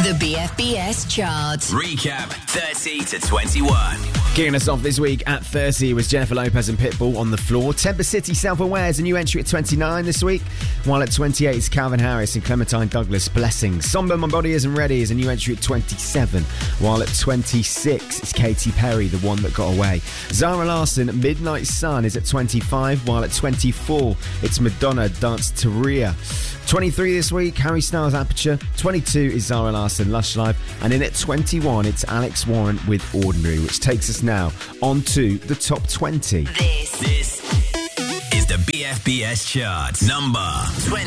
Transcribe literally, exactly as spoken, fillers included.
The B F B S chart. Recap thirty to twenty-one. Kicking us off this week at thirty was Jennifer Lopez and Pitbull On The Floor. Temper City Self-Aware is a new entry at twenty-nine this week, while at twenty-eight is Calvin Harris and Clementine Douglas Blessings. Somber My Body Isn't Ready is a new entry at twenty-seven, while at twenty-six is Katy Perry, The One That Got Away. Zara Larsson, Midnight Sun is at twenty-five, while at twenty-four it's Madonna, Dance to Rhea. twenty-three this week, Harry Styles, Aperture. twenty-two is Zara Larsson, Lush Life. And in at twenty-one, it's Alex Warren with Ordinary, which takes us now on to the top twenty. This, This is the B F B S chart. Number twenty.